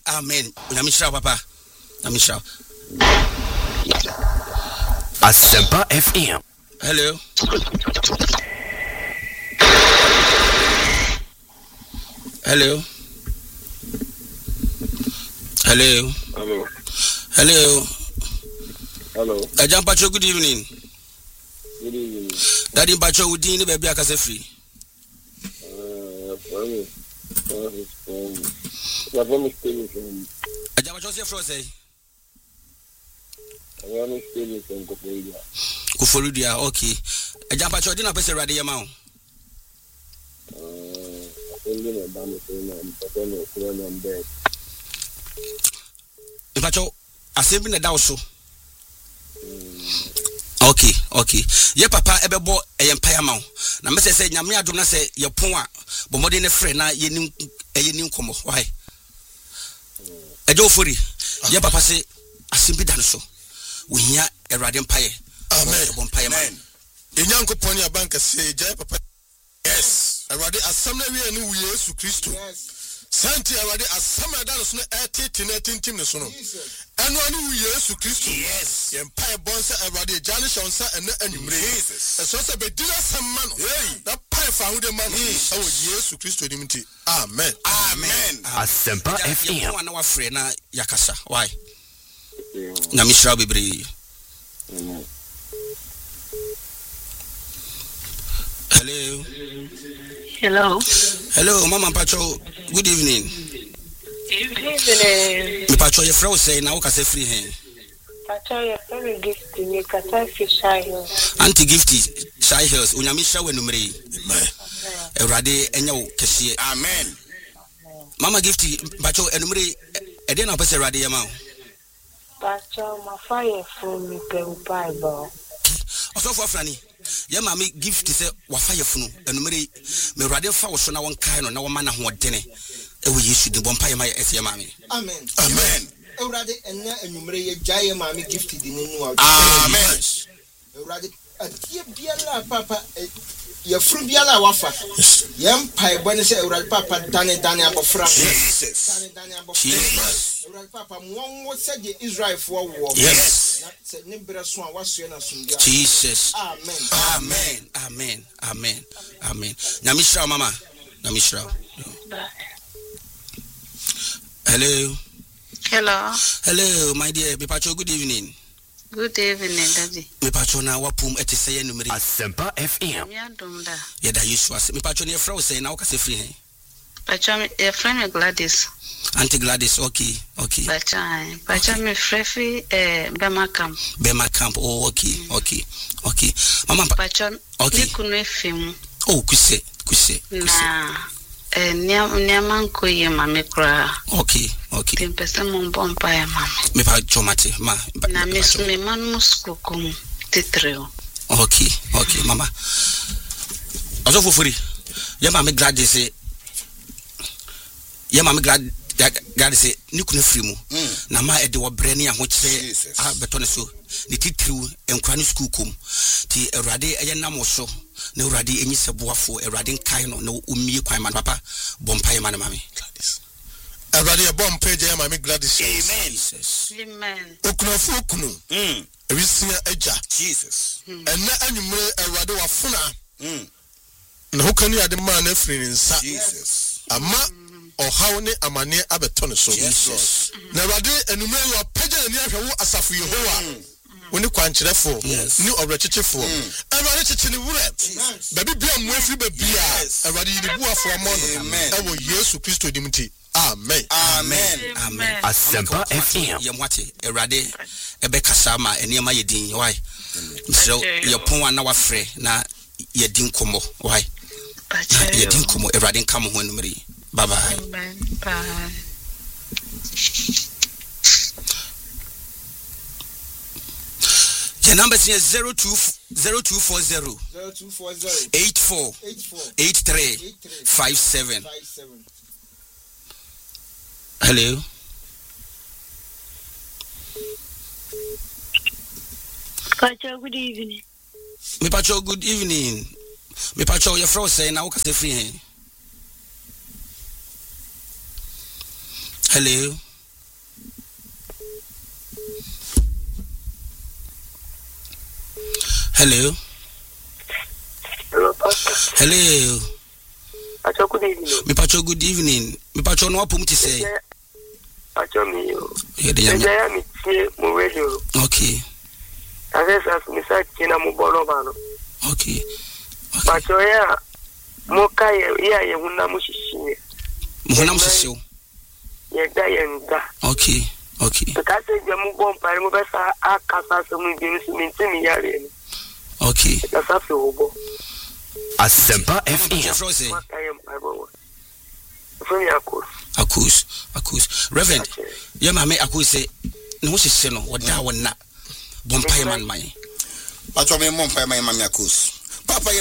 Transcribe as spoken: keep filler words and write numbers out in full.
amen. Unamisha papa. Unamisha. Asempa F M. Hello. Hello. Hello. Hello. Hello. Hello. Ajam Pacho, good evening. Good evening. Daddy Pacho, Udini, baby, I can say free. Uh, for me, for me, for me. My phone is still from. Ajam Pacho, say for say. I want to still from Koforia. Koforia, okay. Ajam Pacho, didn't I pass a radio amount? Uh, I'm going to ban it in and put on a phone and bed. Pacho, I said, been a dousel. Okay, okay. Ye papa ebebo e empire ma. Na me say nyame adom na say ye pon a bo modern frɛ na ye nim ye nim komo. Why? Ejo ofori. Ye papa say asimbi dan so. We hia Erade empire. Amen. Bo empire ma. Enyankopon ya banka say je papa. Yes. Erade asam na wi anu Yesu Kristo. Yes. Santi Erade asam na dan so na etete na tintim ne so no. Anu anu Yesu Kristo. Yes. Empire bonsa Erade jani shonsa ene anumre. Jesus. Eso se be dina samma no. Na pai fa hu de man. Awo Yesu Kristo dimti. Amen. Amen. Asempa F M. Ye pon na wa frɛ na yakasa. Why? Na mishra bebre. Amen. Hello. Hello. Hello, Mama Pacho. Good evening. Good evening. Me Pacho ye frɛ say na wo ka say free hen. Pacho ye very gift ni kata fisha yo. Anti gifty shy hills unyamisha we numere. Amen. Erade enya wo kese. Amen. Mama gifty Pacho enumere e dey na pese erade ye ma wo. Pacho ma fire for me pe Bible. Osofo afrani. Ye ma me gift say wa fire funu enumere me erade fa wo so na won kai no na wo ma na ho dene. E wo Yesu de bompa ye ma ye ma me. Amen. Amen. Eurade enna enumere ye jaye ma me gift di ninu wa. Amen. Eurade atie biala papa ye fru biala wafa. Yem pai bone se eurade papa dane dane abofra. Jesus. Dane dane abofra. Jesus. Eurade papa mo se de Israel fo wo. Yes. Na se ne bere so a waso na sumdia. Jesus. Amen. Amen. Amen. Amen. Amen. Nyamishra mama. Nyamishra. Hello. Hello. Hello, my dear. Me Pacho, good evening. Good evening, Daddy. Me Pacho na wapum eti say numere. Asempa F M. Me adom da. Ye da Yesu ase. Me Pacho ne frɛ say na wo ka say free hen. Pacho me e friend me Gladys. Auntie Gladys, okay, okay. Pacho, Pacho me frefi eh Bema Camp. Bema Camp. Oh, okay, okay. Okay. Mama Pacho, okay. Ni kunu efim. Oh, kuse, kuse, kuse. Na eh nia nia manko ye mame kra. Okay, okay. Tempesa mon bompa ya mama. Me Pacho mate, ma. Na miss me man muskukum titreo. Okay, okay, mama. Aso fofori. Ye ma me Gladys say. Ye ma me glad God say ni kunu free mu na ma e de wo bre ne ahokyere a beto ne so ne titiriw enkura ne school kom ti Erade eye nam so na Erade enyi seboafo Erade nkai no na umie kwan man papa bompa man mame Gladys. Erade e bompa je ma me Gladys. Amen. Jesus. Amen. Okunofu okunu. Mm. Ewisia eja. Jesus. Enna anwumre Erade wafuna. Mm. Na hokani ade ma na free nsa. Jesus. Ama Ohaw ne amane abeto ne so. Jesus. Na Erade enumere yo pagya ni ahwe wo asafo Yehowa. Woni kwankyerefo ni obrechechefo. Erade cheche ne wure. Baby bia mu afiri babia. Erade yi bu afo amo no. Ewo Yesu Kristo dimti. Amen. Amen. Amen. Asempa F M. Ye mwate Erade ebe kasa ma enema ye din why. So ye pon na wafrɛ na ye din komo why. Ye din komo Erade nka mo ho enumere. Bye bye. Bye bye. The number is zero two zero two four zero zero two four zero eight four eight three five seven. Hello. Pacho, good evening. Me Pacho, good evening. Me Pacho, your friend say na wo ka say free hen. Hello. Hello. Hello, Pastor. Hello. Pacho, good evening. Me pacho good evening. Me pacho no apum ti say. Pacho me yo. Yeah, the young. I am here, mo radio. Okay. I guess as me say, kina mo bolo bano. Okay. Pacho ya, mo kaya ya ya huna mo shishi. Mo huna mo shishi. Ya da ya nda. Okay. Okay. Because ya mo bon pare mo besa akasa so mo bi mi mi timi yare ni. Okay. Kasa fi obo. Asempa F M. Akus, Akus. Reverend, your mamma Akus say, no, she's no, what that one not. Bompire man, my. But I'm a Mompire, my mammy Akus. Papa.